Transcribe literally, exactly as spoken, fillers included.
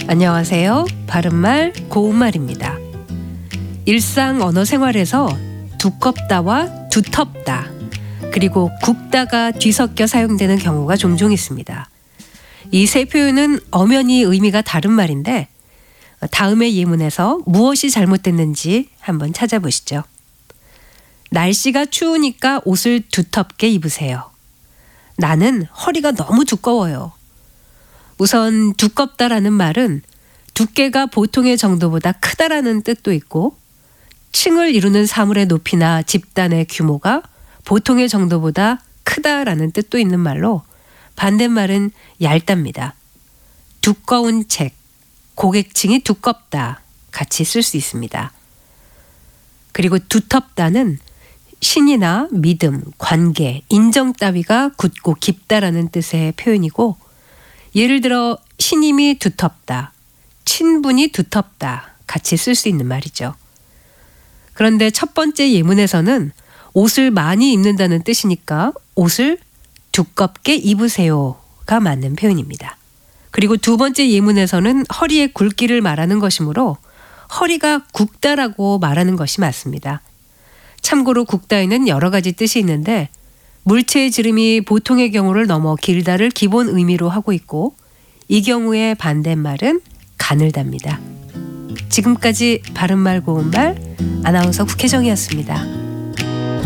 안녕하세요. 바른말 고운말입니다. 일상 언어 생활에서 두껍다와 두텁다, 그리고 굽다가 뒤섞여 사용되는 경우가 종종 있습니다. 이 세 표현은 엄연히 의미가 다른 말인데 다음의 예문에서 무엇이 잘못됐는지 한번 찾아보시죠. 날씨가 추우니까 옷을 두텁게 입으세요. 나는 허리가 너무 두꺼워요. 우선 두껍다라는 말은 두께가 보통의 정도보다 크다라는 뜻도 있고, 층을 이루는 사물의 높이나 집단의 규모가 보통의 정도보다 크다라는 뜻도 있는 말로, 반대말은 얇답니다. 두꺼운 책, 고객층이 두껍다 같이 쓸 수 있습니다. 그리고 두텁다는 신이나 믿음, 관계, 인정 따위가 굳고 깊다라는 뜻의 표현이고, 예를 들어 신임이 두텁다, 친분이 두텁다 같이 쓸 수 있는 말이죠. 그런데 첫 번째 예문에서는 옷을 많이 입는다는 뜻이니까 옷을 두껍게 입으세요가 맞는 표현입니다. 그리고 두 번째 예문에서는 허리의 굵기를 말하는 것이므로 허리가 굵다라고 말하는 것이 맞습니다. 참고로 굵다에는 여러 가지 뜻이 있는데, 물체의 지름이 보통의 경우를 넘어 길다를 기본 의미로 하고 있고, 이 경우의 반대말은 가늘답니다. 지금까지 바른말 고운말 아나운서 국혜정이었습니다.